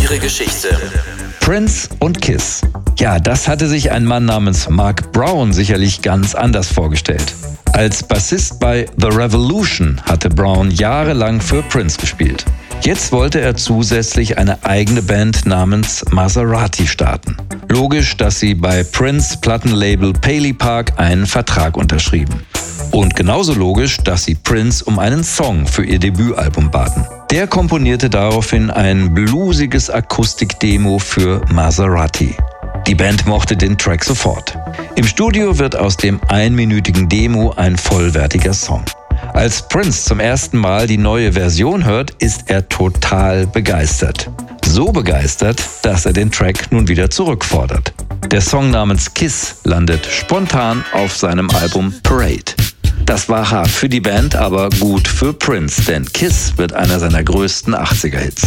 Ihre Geschichte. Prince und Kiss. Ja, das hatte sich ein Mann namens Mark Brown sicherlich ganz anders vorgestellt. Als Bassist bei The Revolution hatte Brown jahrelang für Prince gespielt. Jetzt wollte er zusätzlich eine eigene Band namens Maserati starten. Logisch, dass sie bei Prince Plattenlabel Paley Park einen Vertrag unterschrieben. Und genauso logisch, dass sie Prince um einen Song für ihr Debütalbum baten. Der komponierte daraufhin ein bluesiges Akustikdemo für Maserati. Die Band mochte den Track sofort. Im Studio wird aus dem einminütigen Demo ein vollwertiger Song. Als Prince zum ersten Mal die neue Version hört, ist er total begeistert. So begeistert, dass er den Track nun wieder zurückfordert. Der Song namens Kiss landet spontan auf seinem Album Parade. Das war hart für die Band, aber gut für Prince, denn Kiss wird einer seiner größten 80er-Hits.